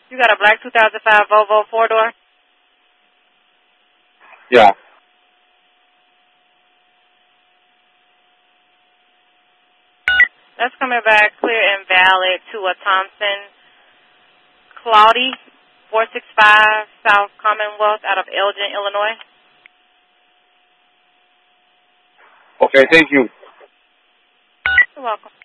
You got a black 2005 Volvo 4-door? Yeah. That's coming back clear and valid to a Thompson Cloudy 465 South Commonwealth out of Elgin, Illinois. Okay, thank you. You're welcome.